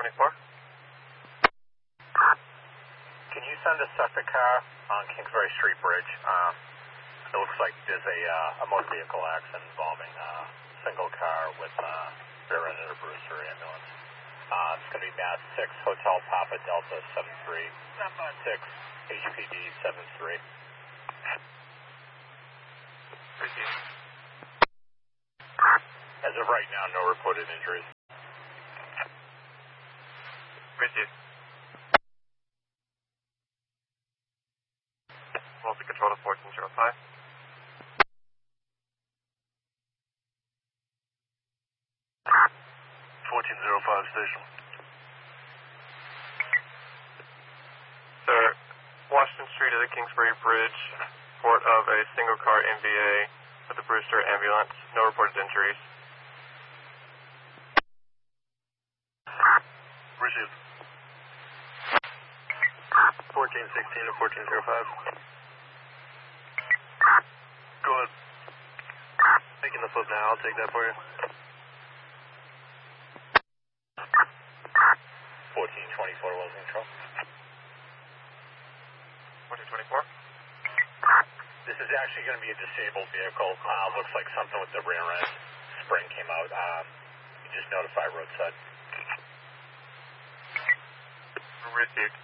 1424. Can you send a Suffolk car on Kingsbury Street Bridge? It looks like there's a motor vehicle accident involving a single car with rear-ended a Brewster ambulance. It's going to be Mass 6 Hotel Papa Delta 73 6 HPD 73. Received. As of right now, no reported injuries. Received. Multi-control to 1405. Station. Sir, Washington Street to the Kingsbury Bridge, report of a single car MVA with the Brewster ambulance, no reported injuries. Received. 1416 to 1405. Go ahead. Taking the flip now, I'll take that for you. 1424 was control. 1424. This is actually going to be a disabled vehicle. Looks like something with the rear end spring came out. You just notify roadside. Received.